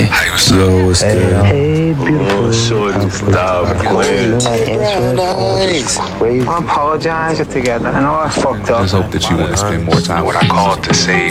Yo, what's good? Hey, beautiful. Shorty, stop playing. I apologize together. I know I fucked up. Just hope that you want to spend more time with What I called to say